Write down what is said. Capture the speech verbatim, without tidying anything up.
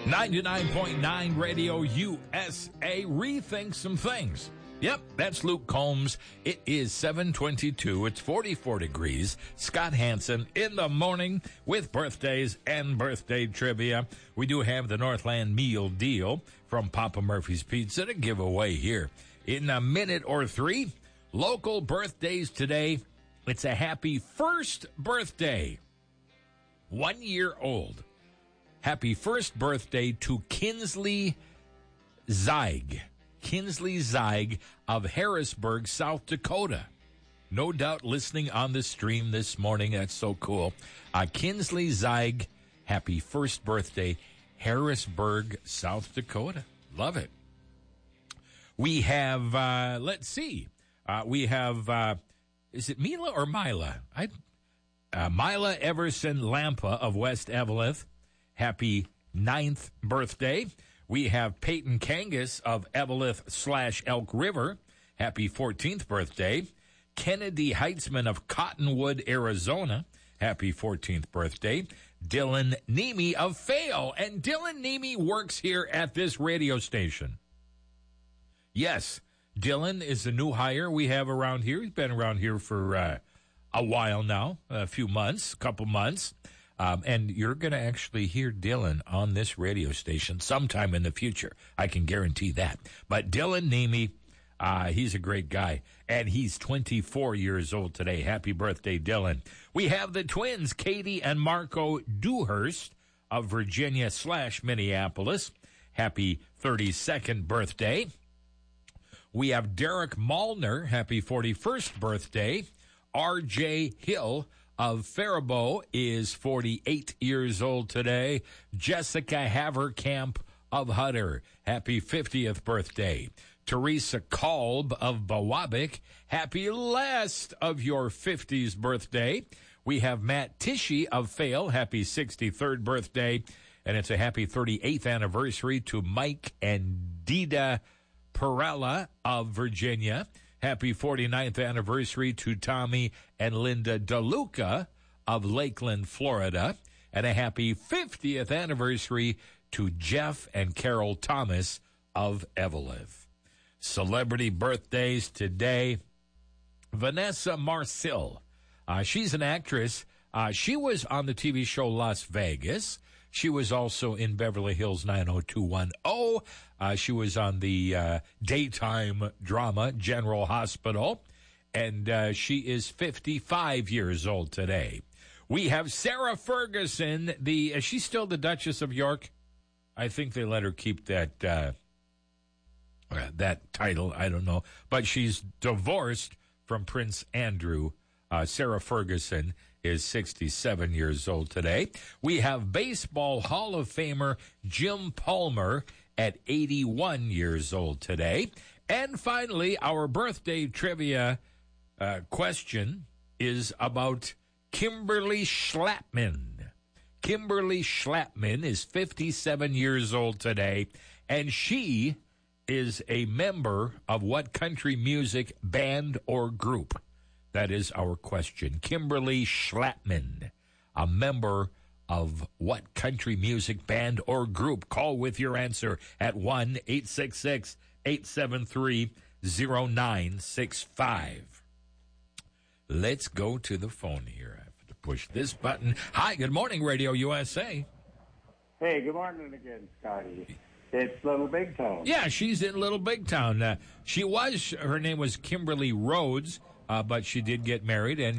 ninety-nine point nine Radio U S A, rethink some things. Yep, that's Luke Combs. It is seven twenty-two. It's forty-four degrees. Scott Hansen in the morning with birthdays and birthday trivia. We do have the Northland Meal Deal from Papa Murphy's Pizza to give away here in a minute or three. Local birthdays today. It's a happy first birthday. One year old. Happy first birthday to Kinsley Zeig. Kinsley Zeig of Harrisburg, South Dakota. No doubt listening on the stream this morning. That's so cool. Uh, Kinsley Zeig, happy first birthday, Harrisburg, South Dakota. Love it. We have, uh, let's see, uh, we have, uh, is it Mila or Mila? I, uh, Mila Everson Lampa of West Eveleth. Happy ninth birthday. We have Peyton Kangas of Eveleth slash Elk River. Happy fourteenth birthday. Kennedy Heitzman of Cottonwood, Arizona. Happy fourteenth birthday. Dylan Nemi of Fayal. And Dylan Nemi works here at this radio station. Yes, Dylan is a new hire we have around here. He's been around here for uh, a while now, a few months, a couple months. Um, and you're going to actually hear Dylan on this radio station sometime in the future. I can guarantee that. But Dylan Nemi, uh, he's a great guy. And he's twenty-four years old today. Happy birthday, Dylan. We have the twins, Katie and Marco Dewhurst of Virginia slash Minneapolis. Happy thirty-second birthday. We have Derek Malner. Happy forty-first birthday. R J Hill of Faribault is forty-eight years old today. Jessica Haverkamp of Hutter, happy fiftieth birthday. Teresa Kolb of Bawabik, happy last of your fifties birthday. We have Matt Tishy of Fayal, happy sixty-third birthday. And it's a happy thirty-eighth anniversary to Mike and Dida Perella of Virginia. Happy forty-ninth anniversary to Tommy and Linda DeLuca of Lakeland, Florida. And a happy fiftieth anniversary to Jeff and Carol Thomas of Eveleth. Celebrity birthdays today. Vanessa Marcil. Uh, she's an actress. Uh, she was on the T V show Las Vegas. She was also in Beverly Hills nine oh two one oh. Uh, she was on the uh, daytime drama General Hospital. And uh, she is fifty-five years old today. We have Sarah Ferguson. The Is she still the Duchess of York? I think they let her keep that uh, uh, that title. I don't know. But she's divorced from Prince Andrew. Uh, Sarah Ferguson is sixty-seven years old today. We have Baseball Hall of Famer Jim Palmer at eighty-one years old today. And finally, our birthday trivia uh, question is about Kimberly Schlapman. Kimberly Schlapman is fifty-seven years old today, and she is a member of what country music band or group? That is our question. Kimberly Schlapman, a member of what country music band or group? Call with your answer at one eight six six, eight seven three, zero nine six five. Let's go to the phone here. I have to push this button. Hi, good morning, Radio U S A. Hey, good morning again, Scotty. It's Little Big Town. Yeah, she's in Little Big Town. Uh, she was, her name was Kimberly Rhodes. Uh, but she did get married, and